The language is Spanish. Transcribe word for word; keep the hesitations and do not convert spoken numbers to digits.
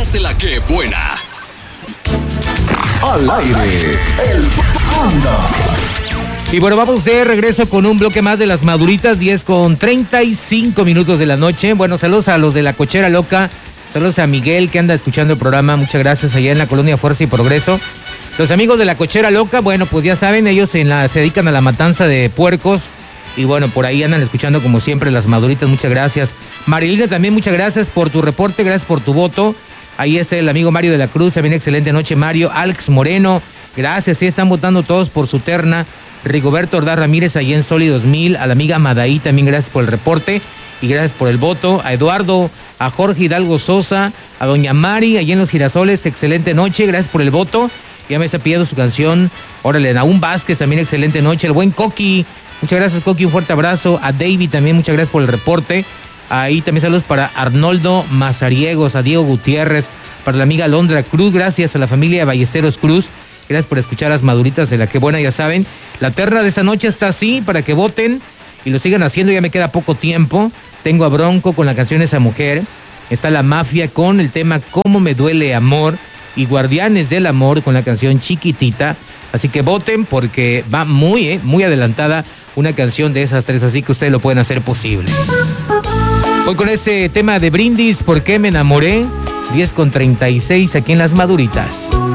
podcast de La Que Buena. Al aire, el Panda. Y bueno, vamos de regreso con un bloque más de las maduritas, diez con treinta y cinco minutos de la noche. Bueno, saludos a los de La Cochera Loca, saludos a Miguel que anda escuchando el programa, muchas gracias, allá en la colonia Fuerza y Progreso. Los amigos de La Cochera Loca, bueno, pues ya saben, ellos en la, se dedican a la matanza de puercos y bueno, por ahí andan escuchando como siempre las maduritas, muchas gracias. Marilina también, muchas gracias por tu reporte, gracias por tu voto. Ahí está el amigo Mario de la Cruz, también excelente noche Mario. Alex Moreno, gracias, sí, están votando todos por su terna. Rigoberto Ordaz Ramírez, allí en Soli dos mil, a la amiga Madaí también gracias por el reporte y gracias por el voto. A Eduardo, a Jorge Hidalgo Sosa, a doña Mari, allí en Los Girasoles, excelente noche, gracias por el voto. Ya me está pidiendo su canción. Órale, Naúm Vázquez, también excelente noche. El buen Coqui, muchas gracias Coqui, un fuerte abrazo. A David también, muchas gracias por el reporte. Ahí también saludos para Arnoldo Mazariegos, a Diego Gutiérrez, para la amiga Londra Cruz, gracias a la familia Ballesteros Cruz. Gracias por escuchar las maduritas de La Que Buena, ya saben. La terna de esta noche está así para que voten y lo sigan haciendo, ya me queda poco tiempo. Tengo a Bronco con la canción Esa Mujer. Está La Mafia con el tema Cómo Me Duele Amor. Y Guardianes del Amor con la canción Chiquitita. Así que voten porque va muy, eh, muy adelantada una canción de esas tres, así que ustedes lo pueden hacer posible. Voy con este tema de Brindis, ¿Por qué me enamoré? diez con treinta y seis aquí en Las Maduritas.